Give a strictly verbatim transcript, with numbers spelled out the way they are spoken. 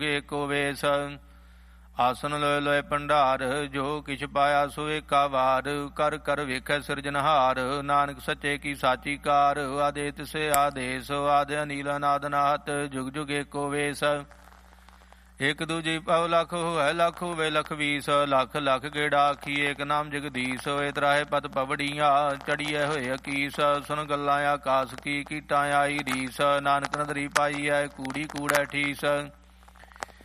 ਏਕੋ ਵੇਸ। ਆਸਨ ਲੋਏ ਲੋਏ ਭੰਡਾਰ, ਜੋ ਕਿਛ ਪਾਇਆ ਸੋ ਏਕਾ ਵਾਰ। ਕਰ ਕਰ ਵੇਖੈ ਸਿਰਜਨਹਾਰ, ਨਾਨਕ ਸੱਚੇ ਕੀ ਸਾਚੀ ਕਾਰ। ਆਦੇ ਤਿਸੇ ਆਦੇਸ, ਆਦਿ ਅਨੀਲ ਅਨਾਦ ਨਾਹਤ, ਜੁਗ ਜੁਗ ਏਕੋ ਵੇਸ। ਇਕ ਦੂਜੀ ਪਉ ਲਖ ਹੋਇ, ਲਖ ਹੋਵੇ ਲਖ ਵੀਸ। ਲਖ ਲਖ ਗੇੜਾ ਆਖੀ, ਏਕ ਨਾਮ ਜਗਦੀਸ਼। ਹੋਏ ਤਰਾਹੇ ਪਦ ਪਵੜੀਆਂ, ਚੜੀਐ ਹੋਏ ਅਕੀਸ। ਸੁਣ ਗੱਲਾਂ ਆਕਾਸ ਕੀ, ਕੀਟਾਂ ਆਈ ਰੀਸ। ਨਾਨਕ ਨਦਰੀ ਪਾਈ ਐ, ਕੂੜੀ ਕੂੜੈ ਠੀਸ।